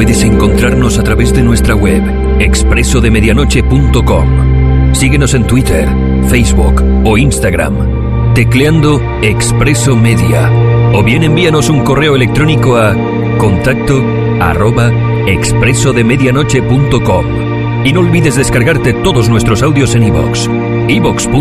Puedes encontrarnos a través de nuestra web, expresodemedianoche.com. Síguenos en Twitter, Facebook o Instagram, tecleando Expreso Media. O bien envíanos un correo electrónico a contacto@expresodemedianoche.com. Y no olvides descargarte todos nuestros audios en iVoox.